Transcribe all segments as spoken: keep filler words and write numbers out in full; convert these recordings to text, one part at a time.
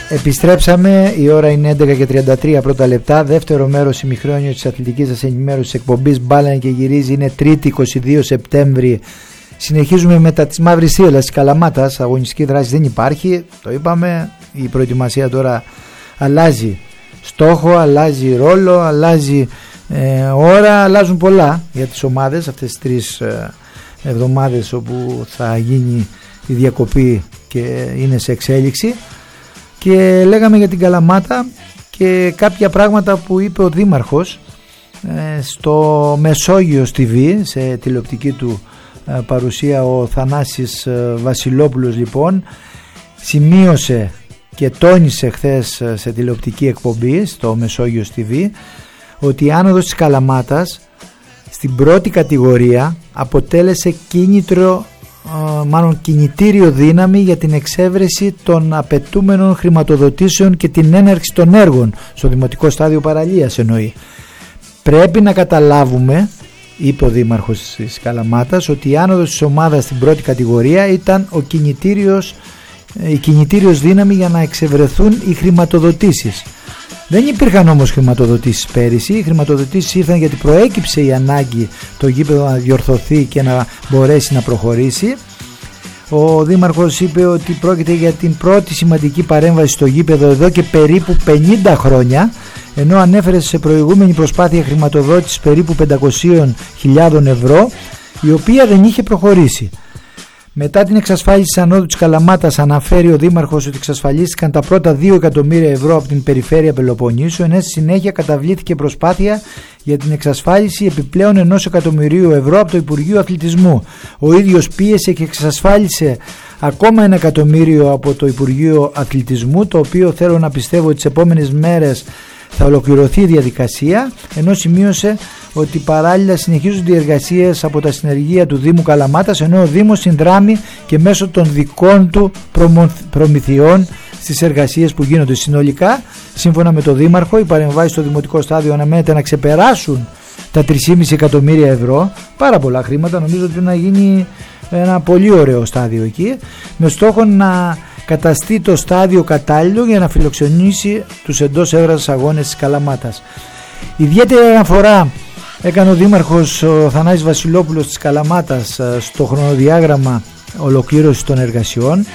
Επιστρέψαμε, η ώρα είναι έντεκα και τριάντα τρία πρώτα λεπτά. Δεύτερο μέρος ημιχρόνιο της αθλητικής σας ενημέρωσης εκπομπής Μπάλα και γυρίζει. Είναι Τρίτη είκοσι δύο Σεπτέμβρη. Συνεχίζουμε μετά τις μαύρες θύελλας της Καλαμάτας. Αγωνιστική δράση δεν υπάρχει, το είπαμε. Η προετοιμασία τώρα αλλάζει στόχο, αλλάζει ρόλο, αλλάζει ε, ώρα, αλλάζουν πολλά για τις ομάδες αυτές τις τρεις ε, εβδομάδες όπου θα γίνει η διακοπή και είναι σε εξέλιξη. Και λέγαμε για την Καλαμάτα και κάποια πράγματα που είπε ο Δήμαρχος ε, στο Μεσόγειος τι βι, σε τηλεοπτική του ε, παρουσία. Ο Θανάσης ε, Βασιλόπουλος λοιπόν σημείωσε και τόνισε χθες ε, σε τηλεοπτική εκπομπή στο Μεσόγειος τι βι ότι η άνοδος της Καλαμάτας στην πρώτη κατηγορία αποτέλεσε κίνητρο, μάλλον κινητήριο δύναμη για την εξέβρεση των απαιτούμενων χρηματοδοτήσεων και την έναρξη των έργων στο Δημοτικό Στάδιο Παραλίας, εννοεί. Πρέπει να καταλάβουμε, είπε ο Δήμαρχος της Καλαμάτας, ότι η άνοδος της ομάδας στην πρώτη κατηγορία ήταν ο κινητήριος, η κινητήριος δύναμη για να εξευρεθούν οι χρηματοδοτήσεις. Δεν υπήρχαν όμως χρηματοδοτήσεις πέρυσι. Οι χρηματοδοτήσεις ήρθαν γιατί προέκυψε η ανάγκη το γήπεδο να διορθωθεί και να μπορέσει να προχωρήσει. Ο Δήμαρχος είπε ότι πρόκειται για την πρώτη σημαντική παρέμβαση στο γήπεδο εδώ και περίπου πενήντα χρόνια, ενώ ανέφερε σε προηγούμενη προσπάθεια χρηματοδότησης περίπου πεντακόσιες χιλιάδες ευρώ, η οποία δεν είχε προχωρήσει. Μετά την εξασφάλιση της ανόδου της Καλαμάτας, αναφέρει ο Δήμαρχος ότι εξασφαλίστηκαν τα πρώτα δύο εκατομμύρια ευρώ από την περιφέρεια Πελοποννήσου, ενώ στη συνέχεια καταβλήθηκε προσπάθεια για την εξασφάλιση επιπλέον ενός εκατομμυρίου ευρώ από το Υπουργείο Αθλητισμού. Ο ίδιος πίεσε και εξασφάλισε ακόμα ένα εκατομμύριο από το Υπουργείο Αθλητισμού, το οποίο θέλω να πιστεύω ότι τις επόμενες μέρες θα ολοκληρωθεί η διαδικασία, ενώ σημείωσε ότι παράλληλα συνεχίζονται οι εργασίες από τα συνεργεία του Δήμου Καλαμάτας, ενώ ο Δήμος συνδράμει και μέσω των δικών του προμηθειών στις εργασίες που γίνονται. Συνολικά, σύμφωνα με τον Δήμαρχο, οι παρεμβάσεις στο Δημοτικό Στάδιο αναμένεται να ξεπεράσουν τα τρία κόμμα πέντε εκατομμύρια ευρώ, πάρα πολλά χρήματα. Νομίζω ότι να γίνει ένα πολύ ωραίο στάδιο εκεί, με στόχο να καταστεί το στάδιο κατάλληλο για να φιλοξενήσει τους εντός έδρας αγώνες της Καλαμάτας. Ιδιαίτερη αναφορά έκανε ο Δήμαρχος ο Θανάσης Βασιλόπουλος της Καλαμάτας στο χρονοδιάγραμμα ολοκλήρωσης των εργασιών.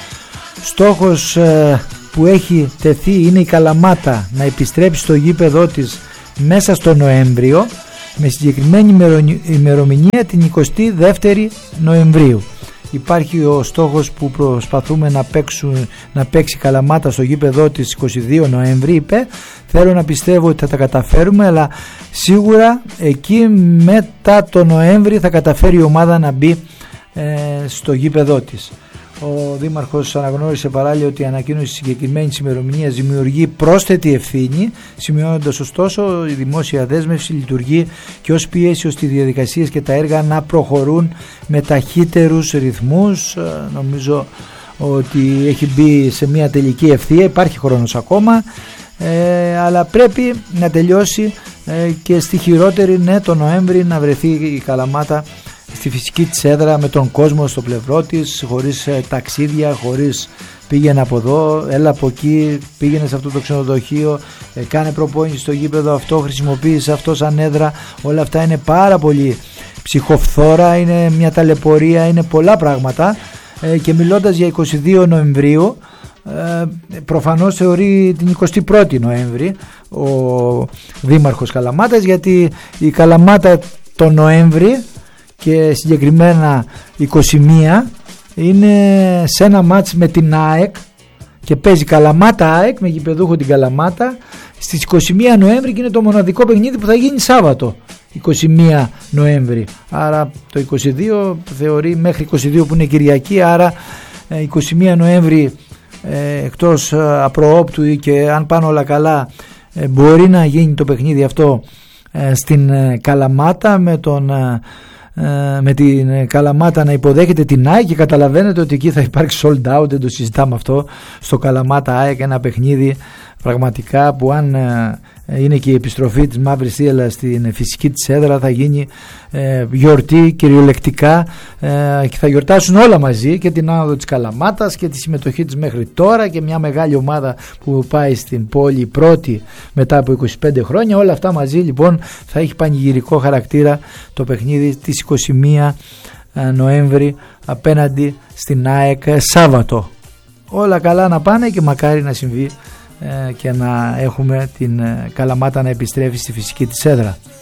Στόχος που έχει τεθεί είναι η Καλαμάτα να επιστρέψει στο γήπεδό της μέσα στο Νοέμβριο, με συγκεκριμένη ημερομηνία την εικοστή δεύτερη Νοεμβρίου. Υπάρχει ο στόχος που προσπαθούμε να, παίξουν, να παίξει Καλαμάτα στο γήπεδό της εικοστή δεύτερη Νοέμβρη, είπε. Θέλω να πιστεύω ότι θα τα καταφέρουμε, αλλά σίγουρα εκεί μετά το Νοέμβρη θα καταφέρει η ομάδα να μπει ε, στο γήπεδό της. Ο Δήμαρχος αναγνώρισε παράλληλα ότι η ανακοίνωση συγκεκριμένης ημερομηνίας δημιουργεί πρόσθετη ευθύνη, σημειώνοντας ωστόσο η δημόσια δέσμευση λειτουργεί και ως πίεση ώστε οι διαδικασίες και τα έργα να προχωρούν με ταχύτερους ρυθμούς. Νομίζω ότι έχει μπει σε μια τελική ευθεία, υπάρχει χρόνος ακόμα, ε, αλλά πρέπει να τελειώσει ε, και στη χειρότερη, ναι, το Νοέμβρη να βρεθεί η Καλαμάτα στη φυσική της έδρα, με τον κόσμο στο πλευρό της, χωρίς ε, ταξίδια, χωρίς πήγαινε από εδώ, έλα από εκεί, πήγαινε σε αυτό το ξενοδοχείο, ε, κάνε προπόνηση στο γήπεδο αυτό, χρησιμοποίησε αυτό σαν έδρα. Όλα αυτά είναι πάρα πολύ ψυχοφθόρα, είναι μια ταλαιπωρία, είναι πολλά πράγματα, ε, και μιλώντας για εικοστή δεύτερη Νοεμβρίου, ε, προφανώς θεωρεί την εικοστή πρώτη Νοέμβρη ο Δήμαρχος Καλαμάτας, γιατί η Καλαμάτα το Νοέμβρη και συγκεκριμένα είκοσι μία είναι σε ένα μάτς με την ΑΕΚ και παίζει Καλαμάτα ΑΕΚ με γηπεδούχο την Καλαμάτα στις εικοστή πρώτη Νοέμβρη, και είναι το μοναδικό παιχνίδι που θα γίνει Σάββατο εικοστή πρώτη Νοέμβρη. Άρα το είκοσι δύο θεωρεί μέχρι εικοστή δεύτερη που είναι Κυριακή, άρα εικοστή πρώτη Νοέμβρη ε, εκτός απροόπτου, και αν πάνε όλα καλά ε, μπορεί να γίνει το παιχνίδι αυτό ε, στην ε, Καλαμάτα, με τον ε, με την Καλαμάτα να υποδέχεται την ΑΕΚ, και καταλαβαίνετε ότι εκεί θα υπάρξει sold out, δεν το συζητάμε αυτό, στο Καλαμάτα ΑΕΚ, ένα παιχνίδι πραγματικά που αν είναι και η επιστροφή της Μαύρης Θύελλας στην φυσική της έδρα, θα γίνει ε, γιορτή κυριολεκτικά ε, και θα γιορτάσουν όλα μαζί, και την άνοδο της Καλαμάτας και τη συμμετοχή της μέχρι τώρα και μια μεγάλη ομάδα που πάει στην πόλη πρώτη μετά από είκοσι πέντε χρόνια. Όλα αυτά μαζί λοιπόν θα έχει πανηγυρικό χαρακτήρα το παιχνίδι της εικοστή πρώτη Νοέμβρη απέναντι στην ΑΕΚ Σάββατο. Όλα καλά να πάνε και μακάρι να συμβεί και να έχουμε την Καλαμάτα να επιστρέφει στη φυσική της έδρα.